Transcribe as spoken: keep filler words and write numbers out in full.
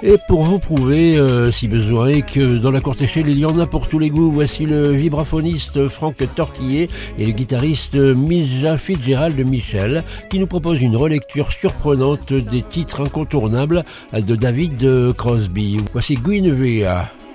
Et pour vous prouver, euh, si besoin, que dans la courte échelle, il y en a pour tous les goûts, voici le vibraphoniste Franck Tortillet et le guitariste Misja Fitzgerald Michel qui nous propose une relecture surprenante des titres incontournables de David Crosby. Voici Guinevere.